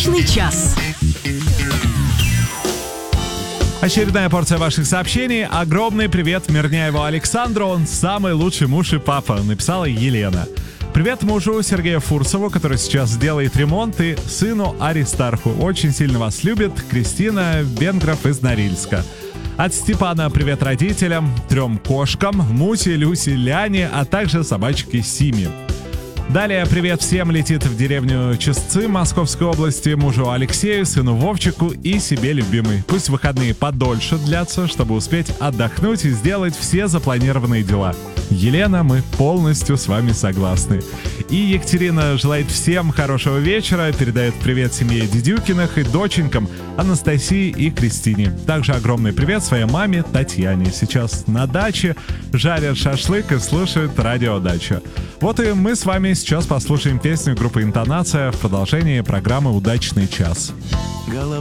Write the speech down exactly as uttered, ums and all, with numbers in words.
Удачный час. Очередная порция ваших сообщений. Огромный привет Мирняеву Александру. Он самый лучший муж и папа, написала Елена. Привет мужу Сергею Фурсову, который сейчас делает ремонт, и сыну Аристарху. Очень сильно вас любит Кристина Венгров из Норильска. От Степана привет родителям, трем кошкам, Мусе, Люсе, Ляне, а также собачке Симе. Далее привет всем летит в деревню Честцы Московской области, мужу Алексею, сыну Вовчику и себе любимый. Пусть выходные подольше длятся, чтобы успеть отдохнуть и сделать все запланированные дела. Елена, мы полностью с вами согласны. И Екатерина желает всем хорошего вечера, передает привет семье Дедюкиных и доченькам Анастасии и Кристине. Также огромный привет своей маме Татьяне. Сейчас на даче жарят шашлык и слушают радио «Дача». Вот и мы с вами сейчас послушаем песню группы «Интонация» в продолжении программы «Удачный час». Голова